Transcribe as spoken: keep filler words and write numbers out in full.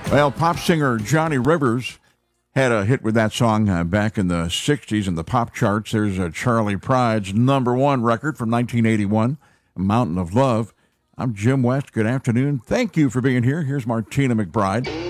Well, pop singer Johnny Rivers had a hit with that song uh, back in the sixties in the pop charts. There's uh, Charlie Pride's number one record from nineteen eighty-one, Mountain of Love. I'm Jim West. Good afternoon. Thank you for being here. Here's Martina McBride.